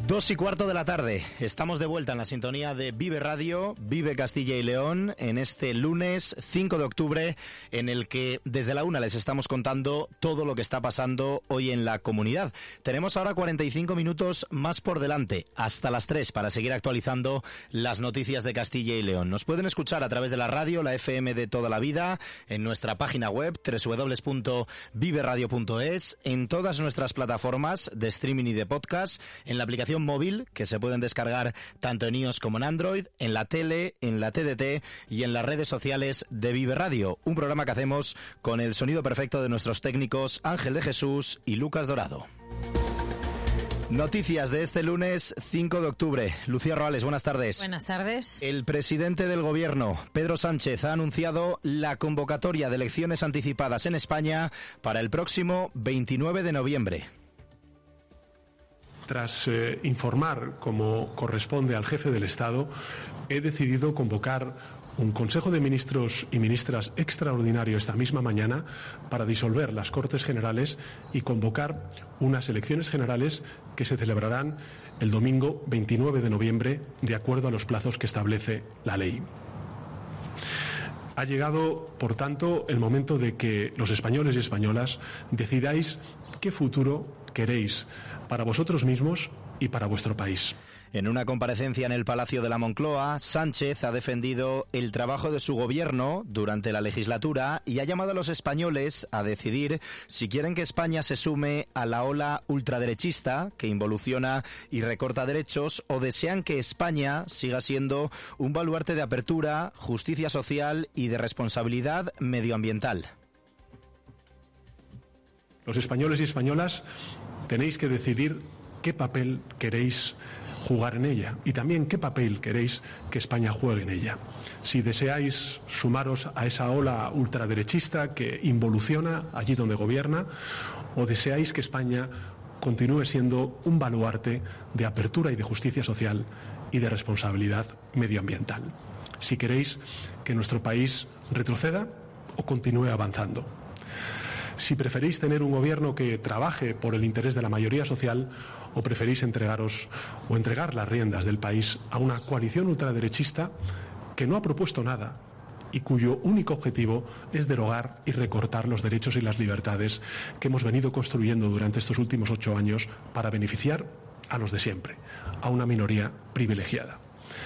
2:15 de la tarde, estamos de vuelta en la sintonía de Vive Radio, Vive Castilla y León, en este lunes 5 de octubre, en el que desde la 1 les estamos contando todo lo que está pasando hoy en la comunidad. Tenemos ahora 45 minutos más por delante, hasta las 3, para seguir actualizando las noticias de Castilla y León. Nos pueden escuchar a través de la radio, la FM de toda la vida, en nuestra página web, www.viveradio.es, en todas nuestras plataformas de streaming y de podcast, en la aplicación móvil, que se pueden descargar tanto en iOS como en Android, en la tele, en la TDT y en las redes sociales de Vive Radio, un programa que hacemos con el sonido perfecto de nuestros técnicos Ángel de Jesús y Lucas Dorado. Noticias de este lunes 5 de octubre. Lucía Roales, buenas tardes. Buenas tardes. El presidente del Gobierno, Pedro Sánchez, ha anunciado la convocatoria de elecciones anticipadas en España para el próximo 29 de noviembre. Tras informar, como corresponde al jefe del Estado, he decidido convocar un Consejo de Ministros y Ministras extraordinario esta misma mañana para disolver las Cortes Generales y convocar unas elecciones generales que se celebrarán el domingo 29 de noviembre, de acuerdo a los plazos que establece la ley. Ha llegado, por tanto, el momento de que los españoles y españolas decidáis qué futuro queréis para vosotros mismos y para vuestro país. En una comparecencia en el Palacio de la Moncloa, Sánchez ha defendido el trabajo de su gobierno durante la legislatura y ha llamado a los españoles a decidir si quieren que España se sume a la ola ultraderechista que involuciona y recorta derechos, o desean que España siga siendo un baluarte de apertura, justicia social y de responsabilidad medioambiental. Los españoles y españolas tenéis que decidir qué papel queréis jugar en ella y también qué papel queréis que España juegue en ella. Si deseáis sumaros a esa ola ultraderechista que involuciona allí donde gobierna, o deseáis que España continúe siendo un baluarte de apertura y de justicia social y de responsabilidad medioambiental. Si queréis que nuestro país retroceda o continúe avanzando. Si preferís tener un gobierno que trabaje por el interés de la mayoría social, o preferís entregar las riendas del país a una coalición ultraderechista que no ha propuesto nada y cuyo único objetivo es derogar y recortar los derechos y las libertades que hemos venido construyendo durante estos últimos 8 años para beneficiar a los de siempre, a una minoría privilegiada.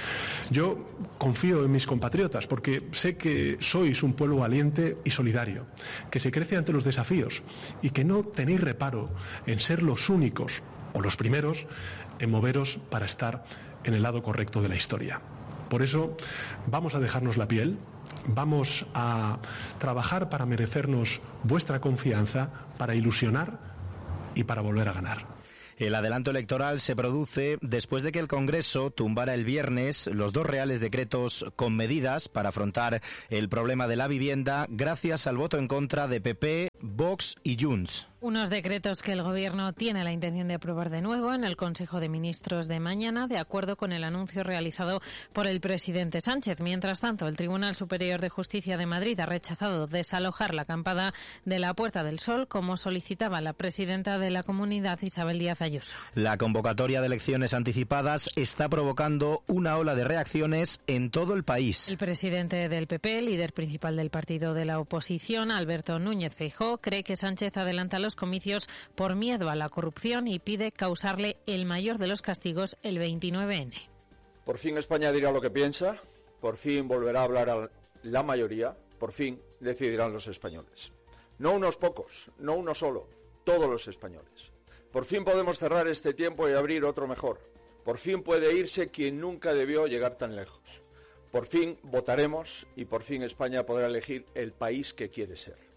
Yo confío en mis compatriotas porque sé que sois un pueblo valiente y solidario, que se crece ante los desafíos y que no tenéis reparo en ser los únicos o los primeros en moveros para estar en el lado correcto de la historia. Por eso vamos a dejarnos la piel, vamos a trabajar para merecernos vuestra confianza, para ilusionar y para volver a ganar. El adelanto electoral se produce después de que el Congreso tumbara el viernes los 2 reales decretos con medidas para afrontar el problema de la vivienda, gracias al voto en contra de PP, Vox y Junts. Unos decretos que el Gobierno tiene la intención de aprobar de nuevo en el Consejo de Ministros de mañana, de acuerdo con el anuncio realizado por el presidente Sánchez. Mientras tanto, el Tribunal Superior de Justicia de Madrid ha rechazado desalojar la acampada de la Puerta del Sol, como solicitaba la presidenta de la comunidad, Isabel Díaz Ayuso. La convocatoria de elecciones anticipadas está provocando una ola de reacciones en todo el país. El presidente del PP, líder principal del partido de la oposición, Alberto Núñez Feijóo, cree que Sánchez adelanta los comicios por miedo a la corrupción y pide causarle el mayor de los castigos el 29N. Por fin España dirá lo que piensa, por fin volverá a hablar a la mayoría, por fin decidirán los españoles. No unos pocos, no uno solo, todos los españoles. Por fin podemos cerrar este tiempo y abrir otro mejor. Por fin puede irse quien nunca debió llegar tan lejos. Por fin votaremos y por fin España podrá elegir el país que quiere ser.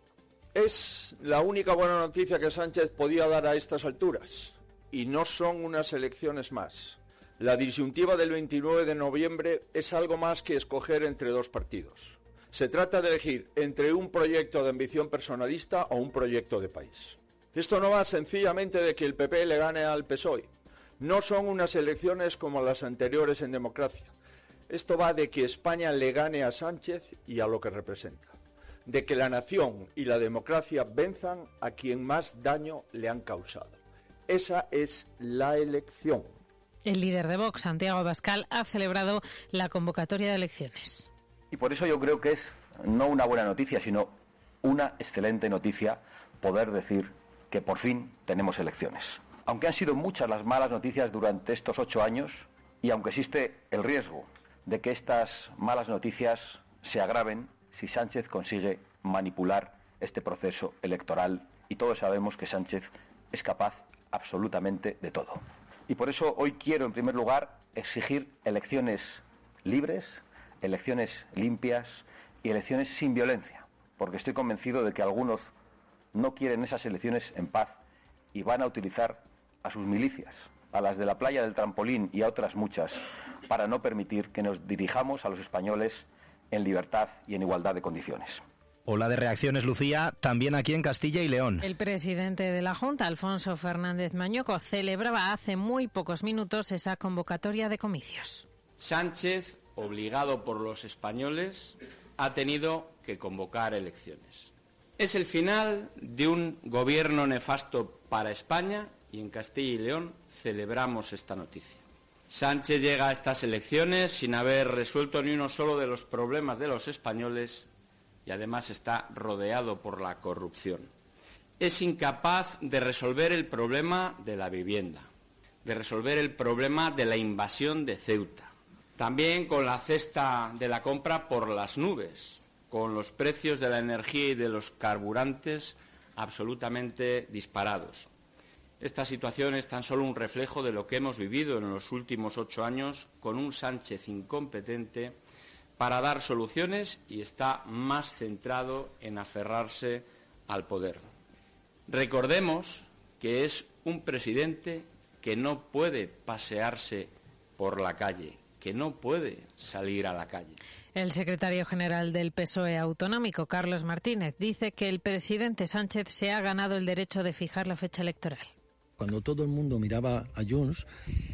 Es la única buena noticia que Sánchez podía dar a estas alturas, y no son unas elecciones más. La disyuntiva del 29 de noviembre es algo más que escoger entre 2 partidos. Se trata de elegir entre un proyecto de ambición personalista o un proyecto de país. Esto no va sencillamente de que el PP le gane al PSOE. No son unas elecciones como las anteriores en democracia. Esto va de que España le gane a Sánchez y a lo que representa. De que la nación y la democracia venzan a quien más daño le han causado. Esa es la elección. El líder de Vox, Santiago Abascal, ha celebrado la convocatoria de elecciones. Y por eso yo creo que es no una buena noticia, sino una excelente noticia poder decir que por fin tenemos elecciones. Aunque han sido muchas las malas noticias durante estos 8 años y aunque existe el riesgo de que estas malas noticias se agraven si Sánchez consigue manipular este proceso electoral, y todos sabemos que Sánchez es capaz absolutamente de todo. Y por eso hoy quiero, en primer lugar, exigir elecciones libres, elecciones limpias y elecciones sin violencia, porque estoy convencido de que algunos no quieren esas elecciones en paz y van a utilizar a sus milicias, a las de la playa del Trampolín y a otras muchas, para no permitir que nos dirijamos a los españoles en libertad y en igualdad de condiciones. Ola de reacciones, Lucía, también aquí en Castilla y León. El presidente de la Junta, Alfonso Fernández Mañoco, celebraba hace muy pocos minutos esa convocatoria de comicios. Sánchez, obligado por los españoles, ha tenido que convocar elecciones. Es el final de un gobierno nefasto para España y en Castilla y León celebramos esta noticia. Sánchez llega a estas elecciones sin haber resuelto ni uno solo de los problemas de los españoles y además está rodeado por la corrupción. Es incapaz de resolver el problema de la vivienda, de resolver el problema de la invasión de Ceuta. También con la cesta de la compra por las nubes, con los precios de la energía y de los carburantes absolutamente disparados. Esta situación es tan solo un reflejo de lo que hemos vivido en los últimos 8 años con un Sánchez incompetente para dar soluciones y está más centrado en aferrarse al poder. Recordemos que es un presidente que no puede pasearse por la calle, que no puede salir a la calle. El secretario general del PSOE autonómico, Carlos Martínez, dice que el presidente Sánchez se ha ganado el derecho de fijar la fecha electoral. Cuando todo el mundo miraba a Junts,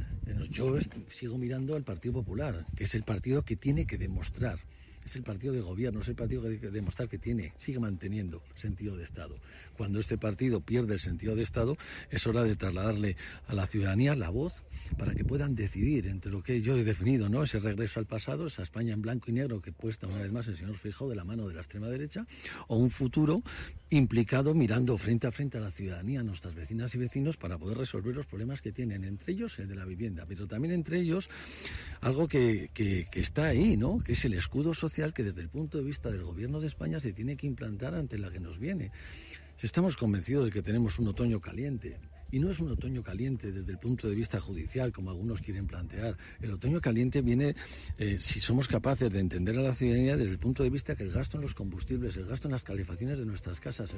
yo sigo mirando al Partido Popular, que es el partido que tiene que demostrar, es el partido de gobierno, es el partido que tiene que demostrar que sigue manteniendo sentido de Estado. Cuando este partido pierde el sentido de Estado, es hora de trasladarle a la ciudadanía la voz para que puedan decidir entre lo que yo he definido, ¿no? Ese regreso al pasado, esa España en blanco y negro que puesta una vez más el señor Feijóo de la mano de la extrema derecha, o un futuro implicado mirando frente a frente a la ciudadanía, a nuestras vecinas y vecinos, para poder resolver los problemas que tienen, entre ellos el de la vivienda, pero también entre ellos algo que está ahí, ¿no? Que es el escudo social que desde el punto de vista del gobierno de España se tiene que implantar ante la que nos viene. Estamos convencidos de que tenemos un otoño caliente. Y no es un otoño caliente desde el punto de vista judicial, como algunos quieren plantear. El otoño caliente viene, si somos capaces de entender a la ciudadanía desde el punto de vista que el gasto en los combustibles, el gasto en las calefacciones de nuestras casas.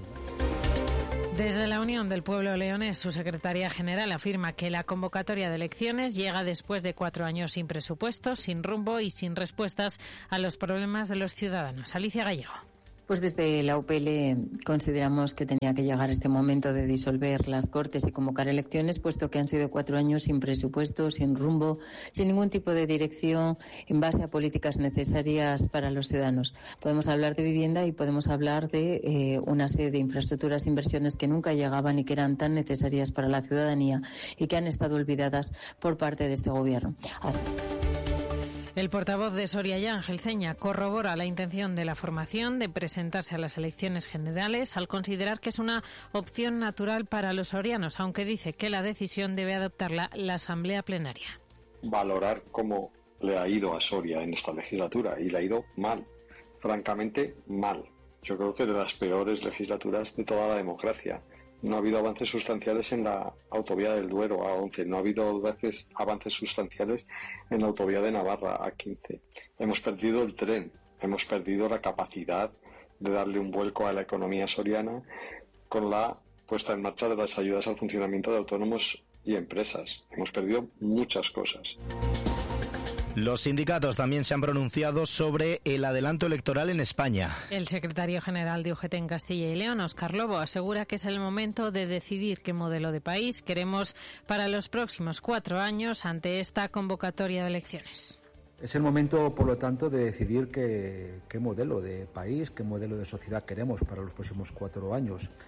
Desde la Unión del Pueblo Leonés, su secretaria general afirma que la convocatoria de elecciones llega después de 4 años sin presupuesto, sin rumbo y sin respuestas a los problemas de los ciudadanos. Alicia Gallego. Pues desde la UPL consideramos que tenía que llegar este momento de disolver las Cortes y convocar elecciones, puesto que han sido 4 años sin presupuesto, sin rumbo, sin ningún tipo de dirección en base a políticas necesarias para los ciudadanos. Podemos hablar de vivienda y podemos hablar de una serie de infraestructuras, inversiones que nunca llegaban y que eran tan necesarias para la ciudadanía y que han estado olvidadas por parte de este Gobierno. El portavoz de Soria ya, Ángel Ceña, corrobora la intención de la formación de presentarse a las elecciones generales al considerar que es una opción natural para los sorianos, aunque dice que la decisión debe adoptarla la Asamblea Plenaria. Valorar cómo le ha ido a Soria en esta legislatura, y le ha ido mal, francamente mal. Yo creo que de las peores legislaturas de toda la democracia. No ha habido avances sustanciales en la autovía del Duero, A11. No ha habido avances sustanciales en la autovía de Navarra, A15. Hemos perdido el tren. Hemos perdido la capacidad de darle un vuelco a la economía soriana con la puesta en marcha de las ayudas al funcionamiento de autónomos y empresas. Hemos perdido muchas cosas. Los sindicatos también se han pronunciado sobre el adelanto electoral en España. El secretario general de UGT en Castilla y León, Óscar Lobo, asegura que es el momento de decidir qué modelo de país queremos para los próximos 4 años ante esta convocatoria de elecciones. Es el momento, por lo tanto, de decidir qué modelo de país, qué modelo de sociedad queremos para los próximos 4 años.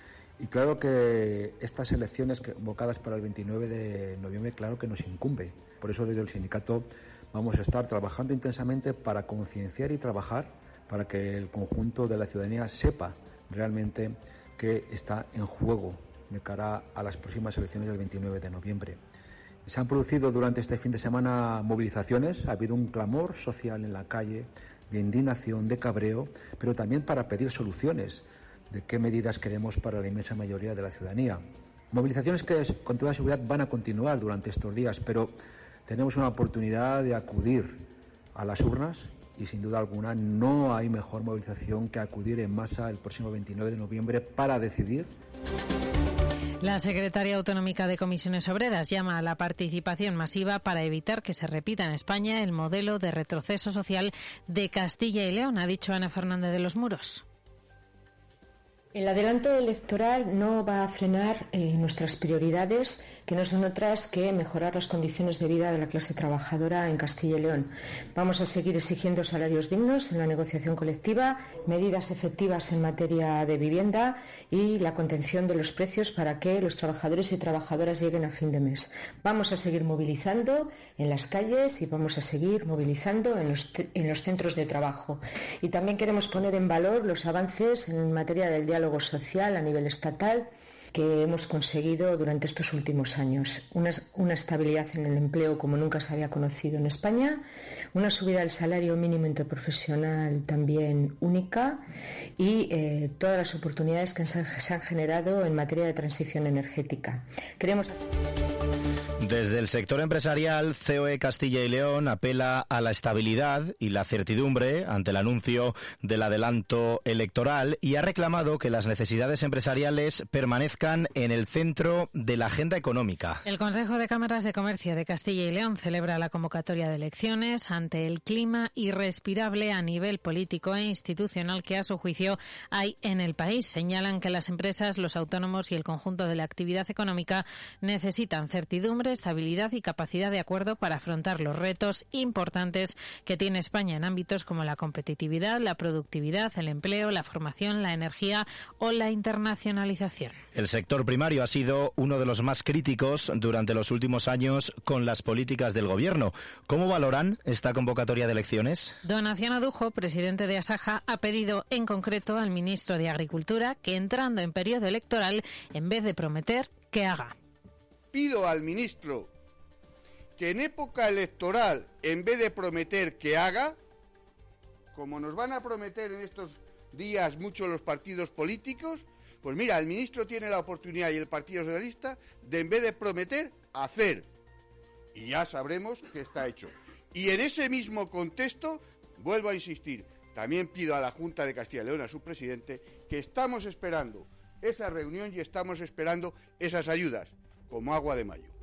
Y claro que estas elecciones convocadas para el 29 de noviembre, claro que nos incumbe. Por eso desde el sindicato vamos a estar trabajando intensamente para concienciar y trabajar para que el conjunto de la ciudadanía sepa realmente qué está en juego de cara a las próximas elecciones del 29 de noviembre. Se han producido durante este fin de semana movilizaciones, ha habido un clamor social en la calle, de indignación, de cabreo, pero también para pedir soluciones de qué medidas queremos para la inmensa mayoría de la ciudadanía. Movilizaciones que con toda seguridad van a continuar durante estos días, pero tenemos una oportunidad de acudir a las urnas y sin duda alguna no hay mejor movilización que acudir en masa el próximo 29 de noviembre para decidir. La secretaria autonómica de Comisiones Obreras llama a la participación masiva para evitar que se repita en España el modelo de retroceso social de Castilla y León, ha dicho Ana Fernández de los Muros. El adelanto electoral no va a frenar nuestras prioridades, que no son otras que mejorar las condiciones de vida de la clase trabajadora en Castilla y León. Vamos a seguir exigiendo salarios dignos en la negociación colectiva, medidas efectivas en materia de vivienda y la contención de los precios para que los trabajadores y trabajadoras lleguen a fin de mes. Vamos a seguir movilizando en las calles y vamos a seguir movilizando en los centros de trabajo. Y también queremos poner en valor los avances en materia del diálogo social a nivel estatal que hemos conseguido durante estos últimos años. Una estabilidad en el empleo como nunca se había conocido en España, una subida del salario mínimo interprofesional también única y todas las oportunidades que se han generado en materia de transición energética. Desde el sector empresarial, COE Castilla y León apela a la estabilidad y la certidumbre ante el anuncio del adelanto electoral y ha reclamado que las necesidades empresariales permanezcan en el centro de la agenda económica. El Consejo de Cámaras de Comercio de Castilla y León celebra la convocatoria de elecciones ante el clima irrespirable a nivel político e institucional que a su juicio hay en el país. Señalan que las empresas, los autónomos y el conjunto de la actividad económica necesitan certidumbre, estabilidad y capacidad de acuerdo para afrontar los retos importantes que tiene España en ámbitos como la competitividad, la productividad, el empleo, la formación, la energía o la internacionalización. El sector primario ha sido uno de los más críticos durante los últimos años con las políticas del Gobierno. ¿Cómo valoran esta convocatoria de elecciones? Don Aciano Dujo, presidente de Asaja, ha pedido en concreto al ministro de Agricultura que, entrando en periodo electoral, en vez de prometer, que haga. Pido al ministro que en época electoral, en vez de prometer que haga, como nos van a prometer en estos días muchos los partidos políticos, pues mira, el ministro tiene la oportunidad y el Partido Socialista de, en vez de prometer, hacer. Y ya sabremos que está hecho. Y en ese mismo contexto, vuelvo a insistir, también pido a la Junta de Castilla y León, a su presidente, que estamos esperando esa reunión y estamos esperando esas ayudas, como agua de mayo.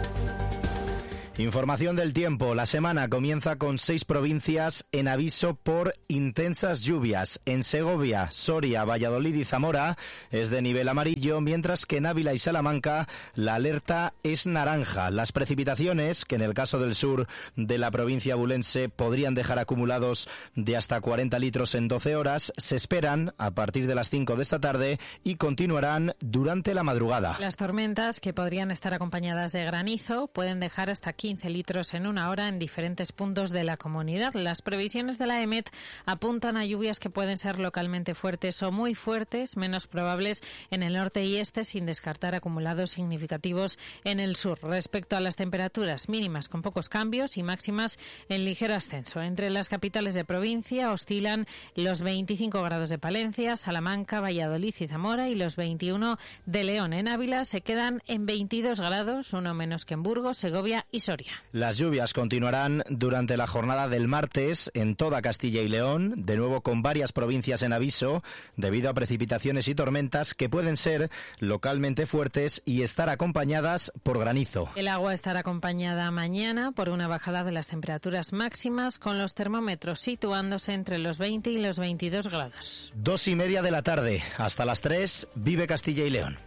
Información del tiempo. La semana comienza con 6 provincias en aviso por intensas lluvias. En Segovia, Soria, Valladolid y Zamora es de nivel amarillo, mientras que en Ávila y Salamanca la alerta es naranja. Las precipitaciones, que en el caso del sur de la provincia abulense podrían dejar acumulados de hasta 40 litros en 12 horas, se esperan a partir de las 5 de esta tarde y continuarán durante la madrugada. Las tormentas, que podrían estar acompañadas de granizo, pueden dejar hasta 15 litros en una hora en diferentes puntos de la comunidad. Las previsiones de la EMET apuntan a lluvias que pueden ser localmente fuertes o muy fuertes, menos probables en el norte y este, sin descartar acumulados significativos en el sur. Respecto a las temperaturas mínimas con pocos cambios y máximas en ligero ascenso. Entre las capitales de provincia oscilan los 25 grados de Palencia, Salamanca, Valladolid y Zamora y los 21 de León. En Ávila se quedan en 22 grados, uno menos que en Burgos, Segovia y Soria. Las lluvias continuarán durante la jornada del martes en toda Castilla y León, de nuevo con varias provincias en aviso, debido a precipitaciones y tormentas que pueden ser localmente fuertes y estar acompañadas por granizo. El agua estará acompañada mañana por una bajada de las temperaturas máximas, con los termómetros situándose entre los 20 y los 22 grados. 2:30 de la tarde, hasta las 3, Vive Castilla y León.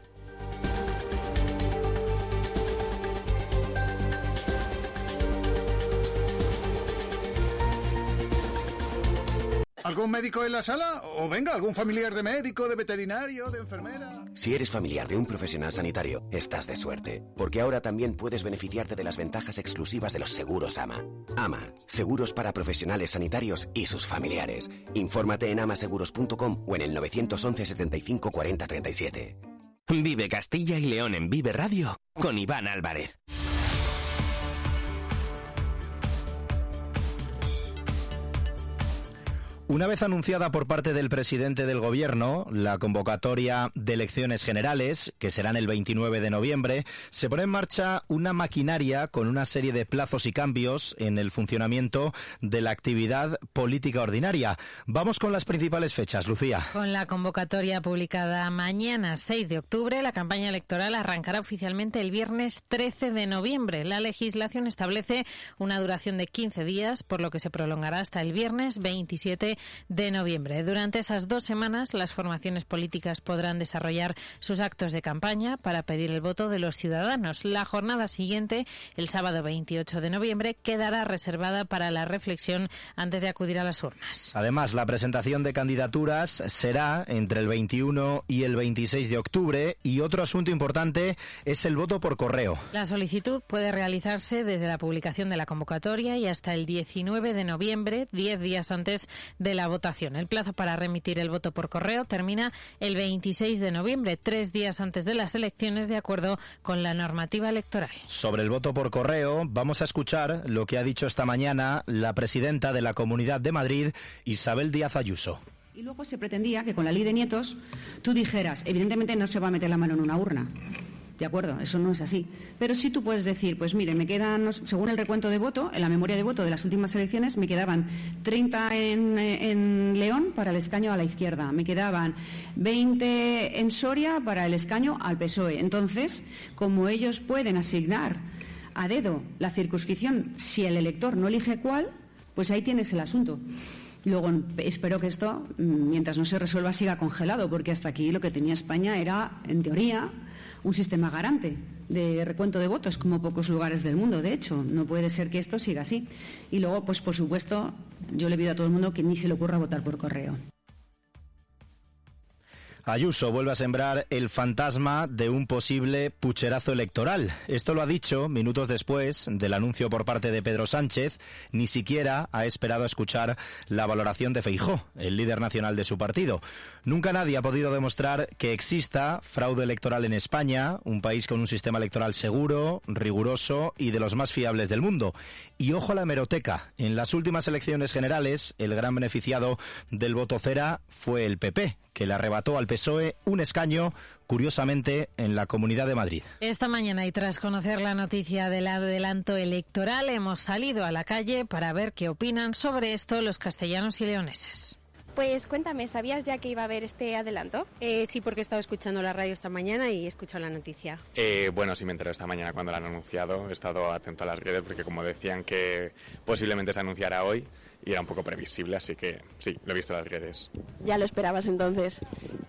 Al ¿Algún médico en la sala? O venga, algún familiar de médico, de veterinario, de enfermera. Si eres familiar de un profesional sanitario, estás de suerte, porque ahora también puedes beneficiarte de las ventajas exclusivas de los seguros AMA. AMA, seguros para profesionales sanitarios y sus familiares. Infórmate en amaseguros.com o en el 911 75 40 37. Vive Castilla y León en Vive Radio con Iván Álvarez. Una vez anunciada por parte del presidente del Gobierno la convocatoria de elecciones generales, que serán el 29 de noviembre, se pone en marcha una maquinaria con una serie de plazos y cambios en el funcionamiento de la actividad política ordinaria. Vamos con las principales fechas, Lucía. Con la convocatoria publicada mañana, 6 de octubre, la campaña electoral arrancará oficialmente el viernes 13 de noviembre. La legislación establece una duración de 15 días, por lo que se prolongará hasta el viernes 27 de noviembre. Durante esas 2 semanas, las formaciones políticas podrán desarrollar sus actos de campaña para pedir el voto de los ciudadanos. La jornada siguiente, el sábado 28 de noviembre, quedará reservada para la reflexión antes de acudir a las urnas. Además, la presentación de candidaturas será entre el 21 y el 26 de octubre y otro asunto importante es el voto por correo. La solicitud puede realizarse desde la publicación de la convocatoria y hasta el 19 de noviembre, 10 días antes de la votación. El plazo para remitir el voto por correo termina el 26 de noviembre, 3 días antes de las elecciones, de acuerdo con la normativa electoral. Sobre el voto por correo, vamos a escuchar lo que ha dicho esta mañana la presidenta de la Comunidad de Madrid, Isabel Díaz Ayuso. Y luego se pretendía que con la ley de nietos tú dijeras, evidentemente no se va a meter la mano en una urna. De acuerdo, eso no es así. Pero sí tú puedes decir, pues mire, me quedan, según el recuento de voto, en la memoria de voto de las últimas elecciones, me quedaban 30 en León para el escaño a la izquierda, me quedaban 20 en Soria para el escaño al PSOE. Entonces, como ellos pueden asignar a dedo la circunscripción si el elector no elige cuál, pues ahí tienes el asunto. Luego, espero que esto, mientras no se resuelva, siga congelado, porque hasta aquí lo que tenía España era, en teoría, un sistema garante de recuento de votos, como pocos lugares del mundo. De hecho, no puede ser que esto siga así. Y luego, pues por supuesto, yo le pido a todo el mundo que ni se le ocurra votar por correo. Ayuso vuelve a sembrar el fantasma de un posible pucherazo electoral. Esto lo ha dicho minutos después del anuncio por parte de Pedro Sánchez. Ni siquiera ha esperado a escuchar la valoración de Feijóo, el líder nacional de su partido. Nunca nadie ha podido demostrar que exista fraude electoral en España, un país con un sistema electoral seguro, riguroso y de los más fiables del mundo. Y ojo a la hemeroteca. En las últimas elecciones generales, el gran beneficiado del voto cera fue el PP, que le arrebató al PSOE un escaño, curiosamente, en la Comunidad de Madrid. Esta mañana, y tras conocer la noticia del adelanto electoral, hemos salido a la calle para ver qué opinan sobre esto los castellanos y leoneses. Pues cuéntame, ¿sabías ya que iba a haber este adelanto? Sí, porque he estado escuchando la radio esta mañana y he escuchado la noticia. Bueno, sí me enteré esta mañana cuando la han anunciado. He estado atento a las redes porque como decían que posiblemente se anunciara hoy y era un poco previsible, así que sí, lo he visto en las redes. ¿Ya lo esperabas entonces?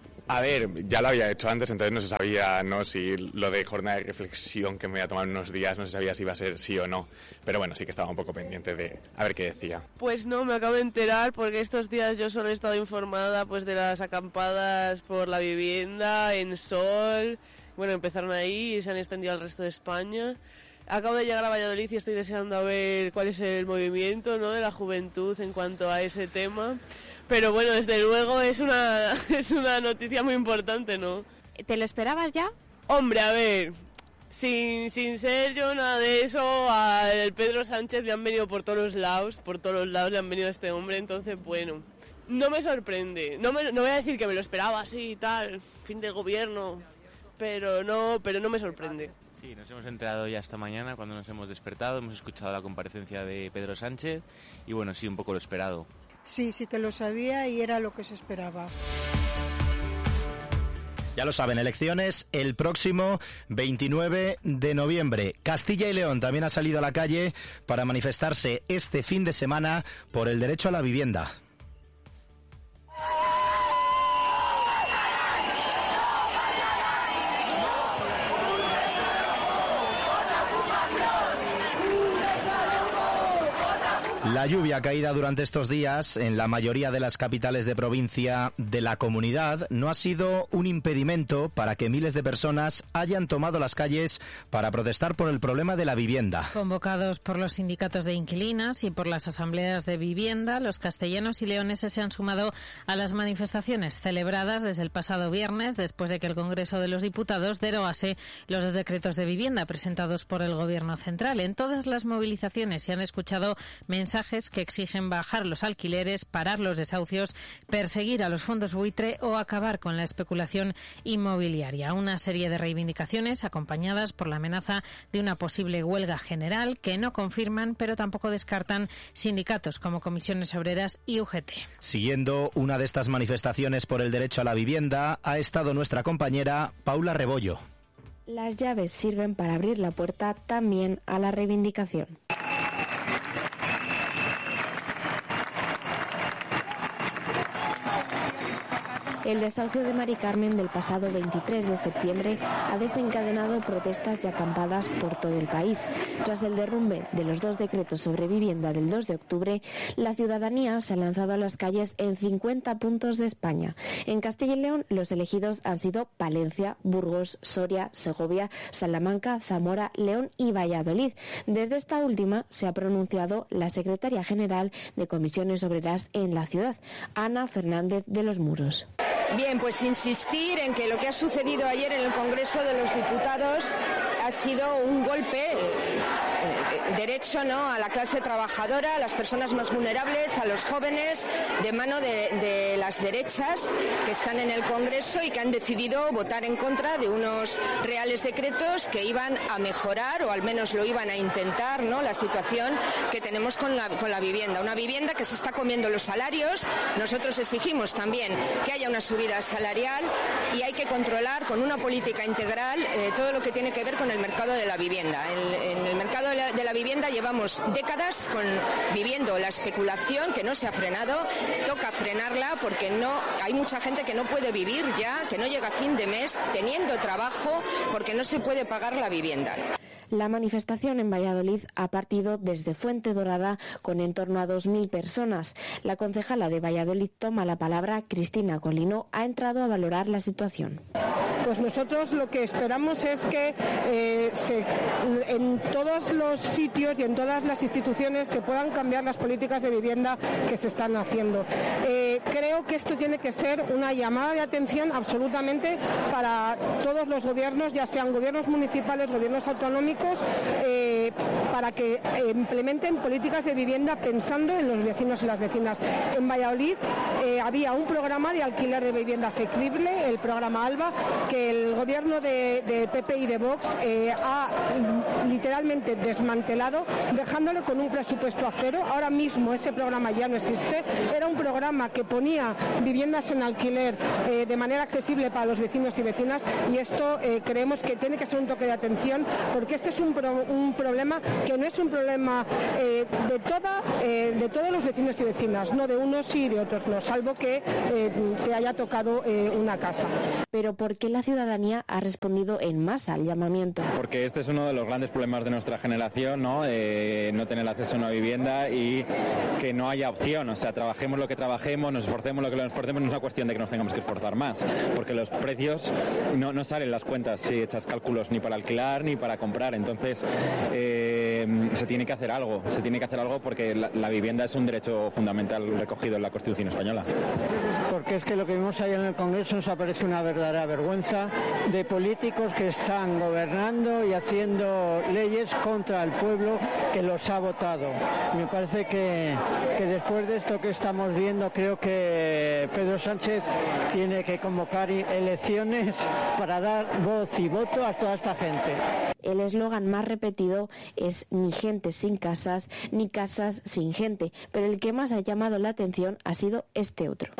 A ver, ya lo había hecho antes, entonces no se sabía si lo de jornada de reflexión que me voy a tomar unos días, no se sabía si iba a ser sí o no. Pero bueno, sí que estaba un poco pendiente de a ver qué decía. Pues no, me acabo de enterar porque estos días yo solo he estado informada pues de las acampadas por la vivienda, en Sol. Bueno, empezaron ahí y se han extendido al resto de España. Acabo de llegar a Valladolid y estoy deseando a ver cuál es el movimiento, ¿no?, de la juventud en cuanto a ese tema. Pero bueno, desde luego es una noticia muy importante, ¿no? ¿Te lo esperabas ya? Hombre, a ver, sin ser yo nada de eso, al Pedro Sánchez le han venido por todos los lados le han venido a este hombre, entonces bueno, no me sorprende. No voy a decir que me lo esperaba así y tal, fin del gobierno, pero no me sorprende. Sí, nos hemos enterado ya esta mañana cuando nos hemos despertado, hemos escuchado la comparecencia de Pedro Sánchez y bueno, sí, un poco lo esperado. Sí que lo sabía y era lo que se esperaba. Ya lo saben, elecciones el próximo 29 de noviembre. Castilla y León también ha salido a la calle para manifestarse este fin de semana por el derecho a la vivienda. La lluvia caída durante estos días en la mayoría de las capitales de provincia de la comunidad no ha sido un impedimento para que miles de personas hayan tomado las calles para protestar por el problema de la vivienda. Convocados por los sindicatos de inquilinas y por las asambleas de vivienda, los castellanos y leoneses se han sumado a las manifestaciones celebradas desde el pasado viernes, después de que el Congreso de los Diputados derogase los dos decretos de vivienda presentados por el Gobierno central. En todas las movilizaciones se han escuchado mensajes que exigen bajar los alquileres, parar los desahucios, perseguir a los fondos buitre o acabar con la especulación inmobiliaria. Una serie de reivindicaciones acompañadas por la amenaza de una posible huelga general que no confirman, pero tampoco descartan sindicatos como Comisiones Obreras y UGT. Siguiendo una de estas manifestaciones por el derecho a la vivienda ha estado nuestra compañera Paula Rebollo. Las llaves sirven para abrir la puerta también a la reivindicación. El desahucio de Mari Carmen del pasado 23 de septiembre ha desencadenado protestas y acampadas por todo el país. Tras el derrumbe de los dos decretos sobre vivienda del 2 de octubre, la ciudadanía se ha lanzado a las calles en 50 puntos de España. En Castilla y León, los elegidos han sido Palencia, Burgos, Soria, Segovia, Salamanca, Zamora, León y Valladolid. Desde esta última se ha pronunciado la secretaria general de Comisiones Obreras en la ciudad, Ana Fernández de los Muros. Bien, pues insistir en que lo que ha sucedido ayer en el Congreso de los Diputados ha sido un golpe derecho, ¿no?, a la clase trabajadora, a las personas más vulnerables, a los jóvenes, de mano de las derechas que están en el Congreso y que han decidido votar en contra de unos reales decretos que iban a mejorar, o al menos lo iban a intentar, ¿no?, la situación que tenemos con la vivienda. Una vivienda que se está comiendo los salarios. Nosotros exigimos también que haya una subida salarial y hay que controlar con una política integral todo lo que tiene que ver con el mercado de la vivienda. En el mercado de la vivienda llevamos décadas viviendo la especulación que no se ha frenado. Toca frenarla porque hay mucha gente que no puede vivir ya, que no llega a fin de mes teniendo trabajo porque no se puede pagar la vivienda. La manifestación en Valladolid ha partido desde Fuente Dorada con en torno a 2.000 personas. La concejala de Valladolid toma la palabra, Cristina Colino, ha entrado a valorar la situación. Pues nosotros lo que esperamos es que en todos los sitios y en todas las instituciones se puedan cambiar las políticas de vivienda que se están haciendo. Creo que esto tiene que ser una llamada de atención absolutamente para todos los gobiernos, ya sean gobiernos municipales, gobiernos autonómicos, para que implementen políticas de vivienda pensando en los vecinos y las vecinas. En Valladolid había un programa de alquiler de vivienda asequible, el programa ALBA, que el gobierno de PP y de Vox ha literalmente desmantelado, dejándolo con un presupuesto a cero. Ahora mismo ese programa ya no existe. Era un programa que ponía viviendas en alquiler de manera accesible para los vecinos y vecinas, y esto creemos que tiene que ser un toque de atención, porque este es un problema que no es un problema de todos los vecinos y vecinas, no de unos sí y de otros no, salvo que te haya tocado una casa. Pero ¿por qué la ciudadanía ha respondido en masa al llamamiento? Porque este es uno de los grandes problemas de nuestra generación, ¿no? No tener acceso a una vivienda y que no haya opción. O sea, trabajemos lo que trabajemos, nos esforcemos lo que nos esforcemos, no es una cuestión de que nos tengamos que esforzar más, porque los precios no salen las cuentas si echas cálculos ni para alquilar ni para comprar. Entonces se tiene que hacer algo porque la vivienda es un derecho fundamental recogido en la Constitución española. Porque es que lo que vimos ayer en el Congreso nos aparece una verdadera vergüenza de políticos que están gobernando y haciendo leyes contra el pueblo que los ha votado. Me parece que después de esto que estamos viendo, creo que Pedro Sánchez tiene que convocar elecciones para dar voz y voto a toda esta gente. El eslogan más repetido es ni gente sin casas, ni casas sin gente, pero el que más ha llamado la atención ha sido este otro.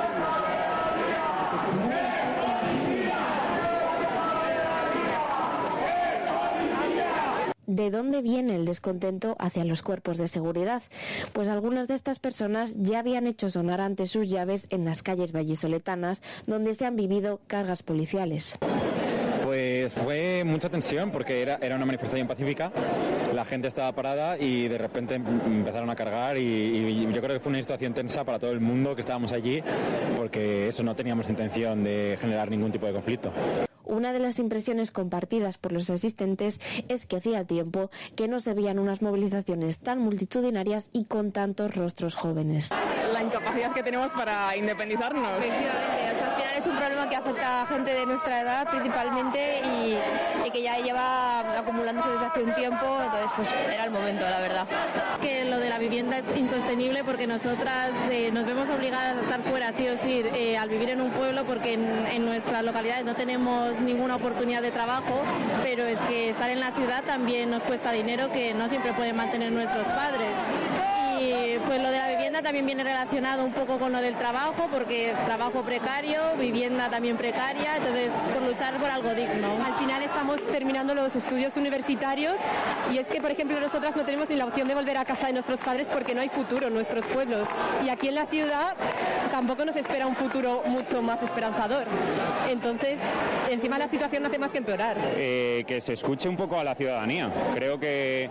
¿De dónde viene el descontento hacia los cuerpos de seguridad? Pues algunas de estas personas ya habían hecho sonar antes sus llaves en las calles vallisoletanas, donde se han vivido cargas policiales. Pues fue mucha tensión porque era una manifestación pacífica, la gente estaba parada y de repente empezaron a cargar y yo creo que fue una situación tensa para todo el mundo que estábamos allí porque eso, no teníamos intención de generar ningún tipo de conflicto. Una de las impresiones compartidas por los asistentes es que hacía tiempo que no se veían unas movilizaciones tan multitudinarias y con tantos rostros jóvenes. La incapacidad que tenemos para independizarnos. Efectivamente, o sea, al final es un problema que afecta a gente de nuestra edad principalmente y que ya lleva acumulándose desde hace un tiempo, entonces pues era el momento, la verdad. Que lo de la vivienda es insostenible porque nosotras nos vemos obligadas a estar fuera sí o sí al vivir en un pueblo porque en nuestras localidades no tenemos ninguna oportunidad de trabajo, pero es que estar en la ciudad también nos cuesta dinero que no siempre pueden mantener nuestros padres. Y pues lo de la vivienda también viene relacionado un poco con lo del trabajo, porque trabajo precario, vivienda también precaria, entonces por luchar por algo digno. Al final estamos terminando los estudios universitarios y es que, por ejemplo, nosotras no tenemos ni la opción de volver a casa de nuestros padres porque no hay futuro en nuestros pueblos. Y aquí en la ciudad tampoco nos espera un futuro mucho más esperanzador. Entonces, encima la situación no hace más que empeorar. Que se escuche un poco a la ciudadanía. Creo que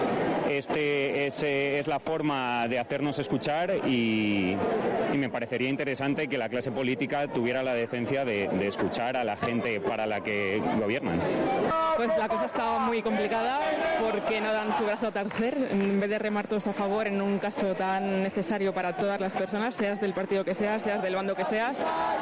es la forma de hacernos escuchar y me parecería interesante que la clase política tuviera la decencia de escuchar a la gente para la que gobiernan. Pues la cosa está muy complicada porque no dan su brazo a torcer, en vez de remar todos a favor en un caso tan necesario para todas las personas, seas del partido que seas del bando que seas.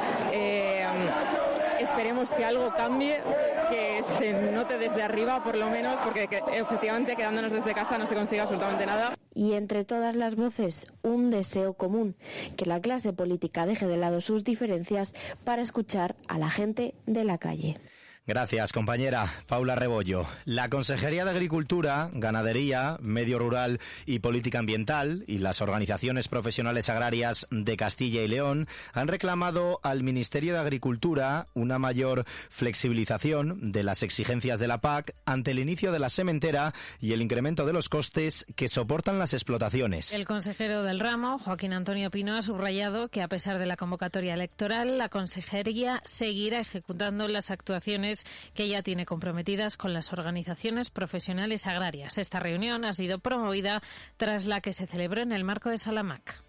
Esperemos que algo cambie, que se note desde arriba por lo menos, porque efectivamente quedándonos desde casa no se consigue absolutamente nada. Y entre todas las voces, un deseo común, que la clase política deje de lado sus diferencias para escuchar a la gente de la calle. Gracias, compañera Paula Rebollo. La Consejería de Agricultura, Ganadería, Medio Rural y Política Ambiental y las organizaciones profesionales agrarias de Castilla y León han reclamado al Ministerio de Agricultura una mayor flexibilización de las exigencias de la PAC ante el inicio de la sementera y el incremento de los costes que soportan las explotaciones. El consejero del ramo, Joaquín Antonio Pino, ha subrayado que a pesar de la convocatoria electoral, la Consejería seguirá ejecutando las actuaciones que ya tiene comprometidas con las organizaciones profesionales agrarias. Esta reunión ha sido promovida tras la que se celebró en el marco de Salamac.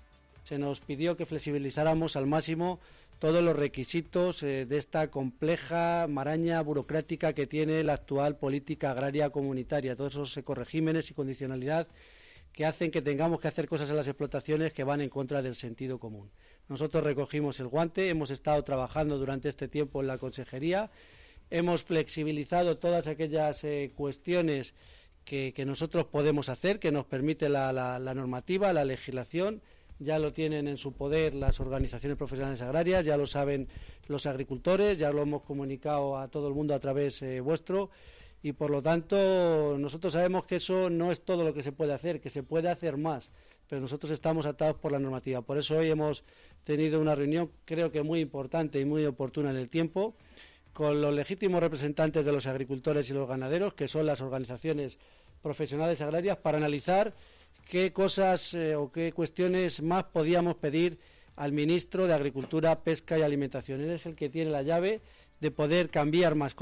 Se nos pidió que flexibilizáramos al máximo todos los requisitos de esta compleja maraña burocrática que tiene la actual política agraria comunitaria, todos esos ecoregímenes y condicionalidad que hacen que tengamos que hacer cosas en las explotaciones que van en contra del sentido común. Nosotros recogimos el guante, hemos estado trabajando durante este tiempo en la Consejería. Hemos flexibilizado todas aquellas cuestiones que nosotros podemos hacer, que nos permite la normativa, la legislación. Ya lo tienen en su poder las organizaciones profesionales agrarias, ya lo saben los agricultores, ya lo hemos comunicado a todo el mundo a través vuestro y por lo tanto nosotros sabemos que eso no es todo lo que se puede hacer, que se puede hacer más, pero nosotros estamos atados por la normativa. Por eso hoy hemos tenido una reunión creo que muy importante y muy oportuna en el tiempo, con los legítimos representantes de los agricultores y los ganaderos, que son las organizaciones profesionales agrarias, para analizar qué cosas o qué cuestiones más podíamos pedir al ministro de Agricultura, Pesca y Alimentación. Él es el que tiene la llave de poder cambiar más cosas.